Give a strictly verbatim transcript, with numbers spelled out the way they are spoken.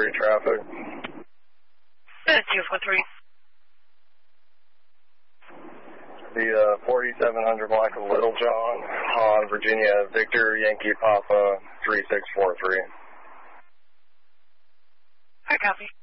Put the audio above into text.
three traffic. two four three. The uh, forty-seven hundred block of Little John on Virginia, Victor Yankee Papa three six four three. I copy.